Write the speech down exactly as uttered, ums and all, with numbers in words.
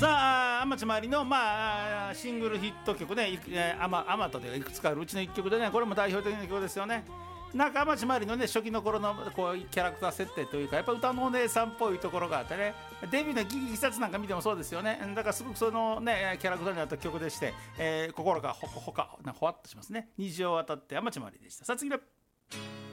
さあ、天地まりの、まあ、シングルヒット曲ね、アマアマトでいくつかあるうちのいっきょくでね、これも代表的な曲ですよね。なんか天地まりのね、初期の頃のこうキャラクター設定というか、やっぱ歌のお姉さんっぽいところがあってね、デビューのギギサツなんか見てもそうですよね。だからすごくそのねキャラクターになった曲でして、えー、心がほほかほわっとしますね。虹を渡って天地まりでした。さあ次の